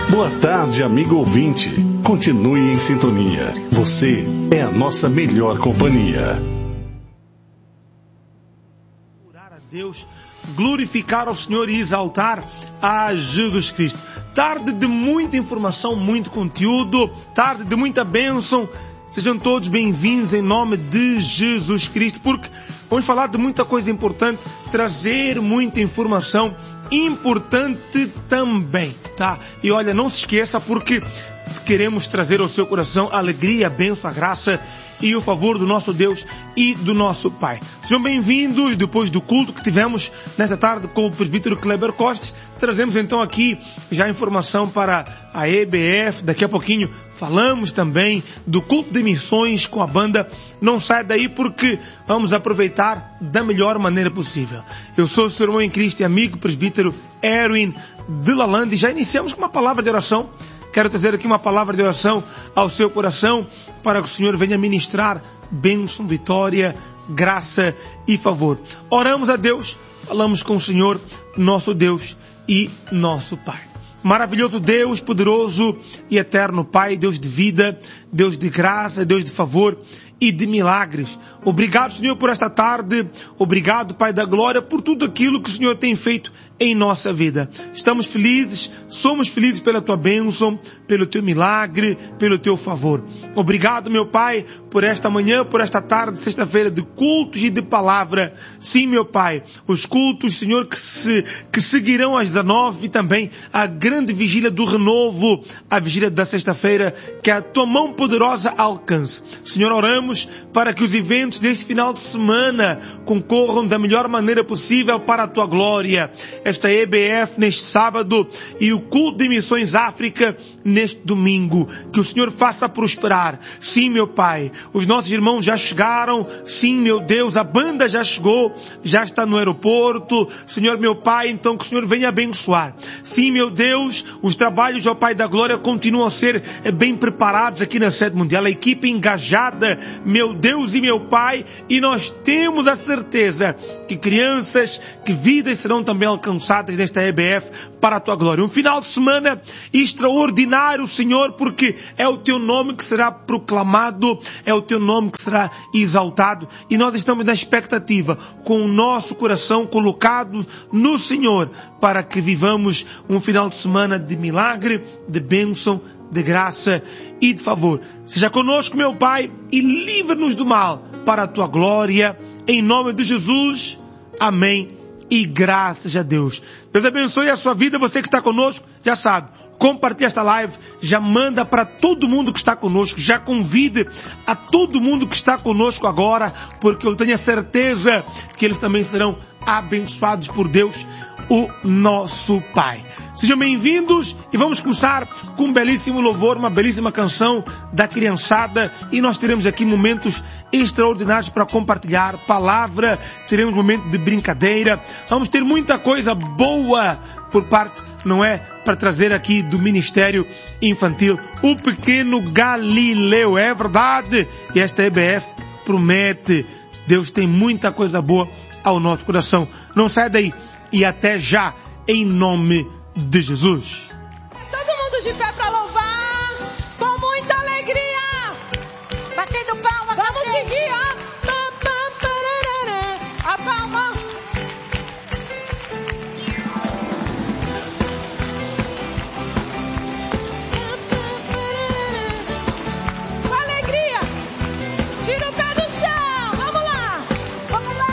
Boa tarde, amigo ouvinte. Continue em sintonia. Você é a nossa melhor companhia. Orar a Deus, glorificar ao Senhor e exaltar a Jesus Cristo. Tarde de muita informação, muito conteúdo, tarde de muita bênção. Sejam todos bem-vindos em nome de Jesus Cristo, porque vamos falar de muita coisa importante, trazer muita informação importante também, tá? E olha, não se esqueça, porque queremos trazer ao seu coração a alegria, a bênção, a graça e o favor do nosso Deus e do nosso Pai. Sejam bem-vindos. Depois do culto que tivemos nesta tarde com o presbítero Kleber Costes, trazemos então aqui já informação para a EBF. Daqui a pouquinho falamos também do culto de missões com a banda. Não sai daí, porque vamos aproveitar da melhor maneira possível. Eu sou o seu irmão em Cristo e amigo presbítero Erwin de Lalande. Já iniciamos com uma palavra de oração. Quero trazer aqui uma palavra de oração ao seu coração, para que o Senhor venha ministrar bênção, vitória, graça e favor. Oramos a Deus, falamos com o Senhor, nosso Deus e nosso Pai. Maravilhoso Deus, poderoso e eterno Pai, Deus de vida, Deus de graça, Deus de favor e de milagres. Obrigado, Senhor, por esta tarde. Obrigado, Pai da glória, por tudo aquilo que o Senhor tem feito em nossa vida. Estamos felizes, somos felizes pela Tua bênção, pelo Teu milagre, pelo Teu favor. Obrigado, meu Pai, por esta manhã, por esta tarde, sexta-feira, de cultos e de palavra. Sim, meu Pai, os cultos, Senhor, que seguirão às 19 e também a grande vigília do renovo, a vigília da sexta-feira, que a Tua mão poderosa alcance. Senhor, oramos para que os eventos deste final de semana concorram da melhor maneira possível para a Tua glória. Esta EBF neste sábado e o culto de missões África neste domingo. Que o Senhor faça prosperar. Sim, meu Pai, os nossos irmãos já chegaram. Sim, meu Deus, a banda já chegou, já está no aeroporto. Senhor, meu Pai, então que o Senhor venha abençoar. Sim, meu Deus, os trabalhos, ó Pai da glória, continuam a ser bem preparados aqui na sede mundial. A equipe engajada, meu Deus e meu Pai, e nós temos a certeza que crianças, que vidas serão também alcançadas nesta EBF para a Tua glória. Um final de semana extraordinário, Senhor, porque é o Teu nome que será proclamado, é o Teu nome que será exaltado, e nós estamos na expectativa, com o nosso coração colocado no Senhor, para que vivamos um final de semana de milagre, de bênção, de graça e de favor. Seja conosco, meu Pai, e livra-nos do mal para a Tua glória, em nome de Jesus. Amém. E graças a Deus. Deus abençoe a sua vida. Você que está conosco, já sabe, compartilha esta live, já manda para todo mundo que está conosco, já convide a todo mundo que está conosco agora, porque eu tenho a certeza que eles também serão abençoados por Deus, o nosso Pai. Sejam bem-vindos, e vamos começar com um belíssimo louvor, uma belíssima canção da criançada, e nós teremos aqui momentos extraordinários para compartilhar palavra, teremos momento de brincadeira, vamos ter muita coisa boa por parte, não é, para trazer aqui do Ministério Infantil, o Pequeno Galileu. É verdade, e esta EBF promete. Deus tem muita coisa boa ao nosso coração. Não sai daí. E até já, em nome de Jesus. Todo mundo de pé para